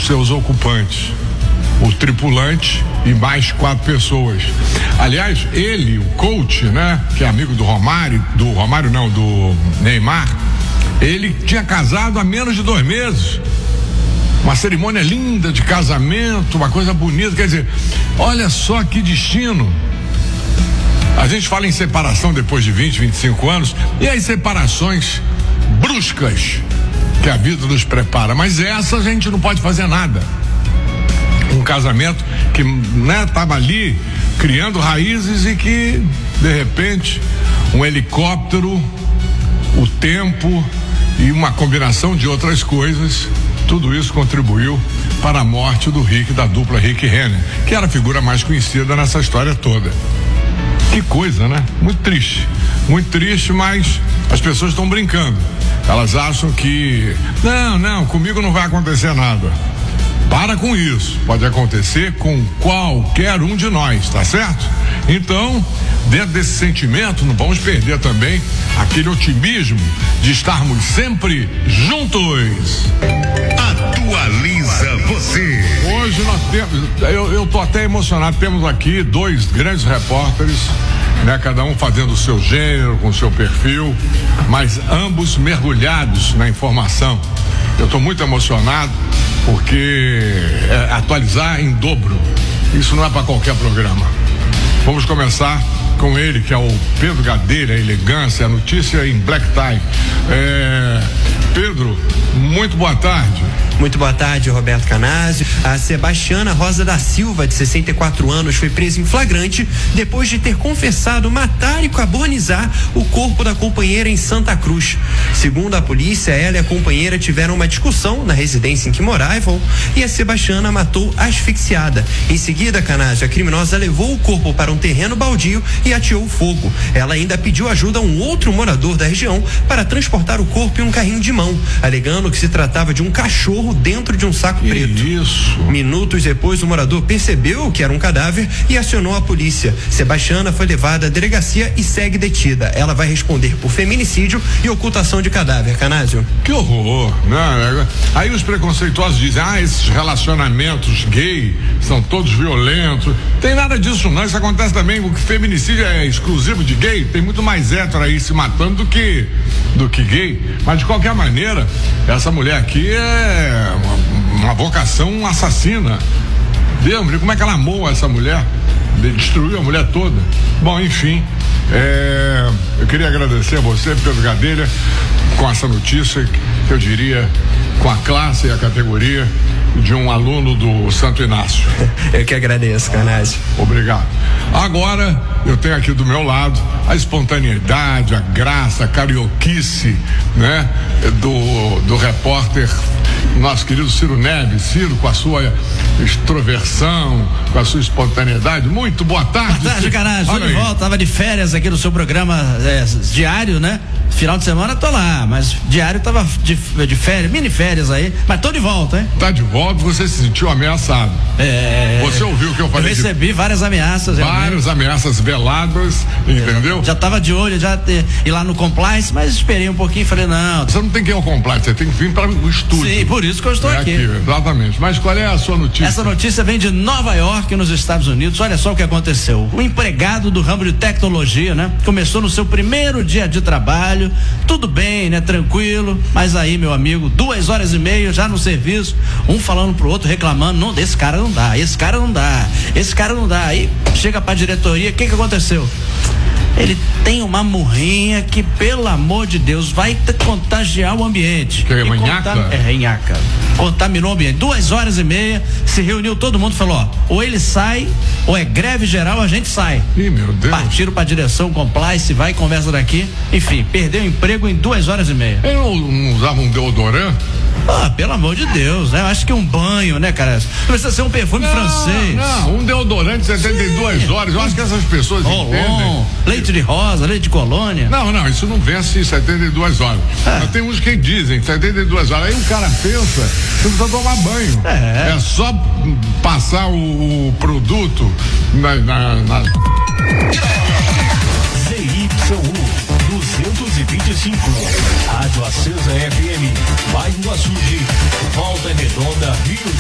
os seus ocupantes, o tripulante e mais 4 pessoas. Aliás, ele, o coach, né, que é amigo do Neymar, ele tinha casado há menos de 2 meses. Uma cerimônia linda de casamento, uma coisa bonita, quer dizer, olha só que destino. A gente fala em separação depois de 20, 25 anos, e as separações bruscas que a vida nos prepara, mas essa a gente não pode fazer nada. Um casamento que, né, tava ali criando raízes e que, de repente, um helicóptero, o tempo e uma combinação de outras coisas, tudo isso contribuiu para a morte do Rick, da dupla Rick e Renner, que era a figura mais conhecida nessa história toda. Que coisa, né? Muito triste, mas as pessoas estão brincando. Elas acham que não, comigo não vai acontecer nada. Para com isso, pode acontecer com qualquer um de nós, tá certo? Então, dentro desse sentimento, não vamos perder também aquele otimismo de estarmos sempre juntos. Atualiza você. Hoje nós temos, eu tô até emocionado, temos aqui 2 grandes repórteres, né? Cada um fazendo o seu gênero, com o seu perfil, mas ambos mergulhados na informação. Eu estou muito emocionado porque atualizar em dobro, isso não é para qualquer programa. Vamos começar com ele, que é o Pedro Gadelha, a elegância, a notícia em black tie. Pedro, muito boa tarde. Muito boa tarde, Roberto Canásio. A Sebastiana Rosa da Silva, de 64 anos, foi presa em flagrante depois de ter confessado matar e carbonizar o corpo da companheira em Santa Cruz. Segundo a polícia, ela e a companheira tiveram uma discussão na residência em que moravam e a Sebastiana matou asfixiada. Em seguida, Canásio, a criminosa levou o corpo para um terreno baldio e ateou fogo. Ela ainda pediu ajuda a um outro morador da região para transportar o corpo em um carrinho de mão, alegando que se tratava de um cachorro dentro de um saco preto. Isso. Minutos depois, o morador percebeu que era um cadáver e acionou a polícia. Sebastiana foi levada à delegacia e segue detida. Ela vai responder por feminicídio e ocultação de cadáver. Canásio. Que horror, né? Aí os preconceituosos dizem, esses relacionamentos gay são todos violentos. Tem nada disso não, isso acontece também, o feminicídio é exclusivo de gay, tem muito mais hétero aí se matando do que gay, mas de qualquer maneira, essa mulher aqui é uma vocação assassina. Deus, como é que ela amou essa mulher? Destruiu a mulher toda. Bom, enfim, eu queria agradecer a você, Pedro Gadelha, com essa notícia que eu diria com a classe e a categoria de um aluno do Santo Inácio. Eu que agradeço, Canásio. Obrigado. Agora, eu tenho aqui do meu lado a espontaneidade, a graça, a carioquice, né? Do repórter, nosso querido Ciro Neves. Ciro, com a sua extroversão, com a sua espontaneidade. Muito boa tarde. Boa tarde, Canásio. Estou de volta, tava de férias aqui no seu programa diário, né? Final de semana tô lá, mas diário tava de férias, mini férias aí, mas tô de volta, hein? Tá de volta, você se sentiu ameaçado. Você ouviu o que eu falei? Eu recebi várias ameaças. Várias ameaças veladas, entendeu? Já tava de olho, ir lá no compliance, mas esperei um pouquinho e falei, não. Você não tem que ir ao compliance, você tem que vir para o estúdio. Sim, por isso que eu estou aqui. Exatamente. Mas qual é a sua notícia? Essa notícia vem de Nova York, nos Estados Unidos. Olha só o que aconteceu. Um empregado do ramo de tecnologia, né? Começou no seu primeiro dia de trabalho, tudo bem, né? Tranquilo, mas aí, meu amigo, 2h30 já no serviço, um falando pro outro, reclamando, não, esse cara não dá, esse cara não dá. Aí chega pra diretoria, o que aconteceu? Ele tem uma murrinha que, pelo amor de Deus, vai contagiar o ambiente. Que é manhaca? Nhaca. Contaminou o ambiente. 2h30, se reuniu todo mundo e falou, ou ele sai, ou é greve geral, a gente sai. Ih, meu Deus. Partiram pra direção, compliance, vai, conversa daqui. Enfim, perdeu o emprego em 2h30. Ele não usava um deodorante? Pelo amor de Deus, né? Eu acho que um banho, né, cara? Não precisa ser um perfume francês. Não, um deodorante 72 horas. Eu acho que essas pessoas entendem. Leite de rosa, leite de colônia. Não, isso não vence 72 horas. Mas tem uns que dizem 72 horas. Aí o cara pensa, você não precisa tomar banho. É só passar o produto na... ZYU 225, Rádio Acesa FM, Bairro Açude, Volta Redonda, Rio